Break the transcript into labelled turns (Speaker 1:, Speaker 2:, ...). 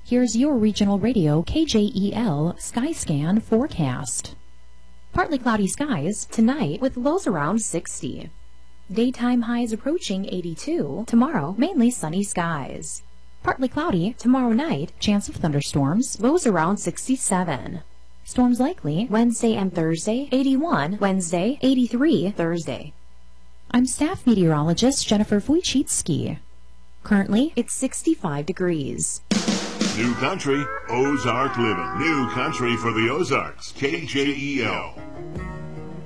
Speaker 1: Here's your regional radio KJEL Skyscan forecast. Partly cloudy skies tonight with lows around 60. Daytime highs approaching 82. Tomorrow, mainly sunny skies. Partly cloudy tomorrow night, chance of thunderstorms, lows around 67. Storms likely Wednesday and Thursday, 81 Wednesday, 83 Thursday. I'm staff meteorologist Jennifer Wojcicki. Currently, it's 65 degrees.
Speaker 2: New country, Ozark living. New country for the Ozarks, KJEL.